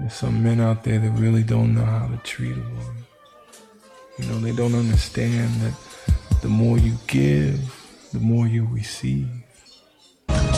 There's some men out there that really don't know how to treat a woman. You know, they don't understand that the more you give, the more you receive.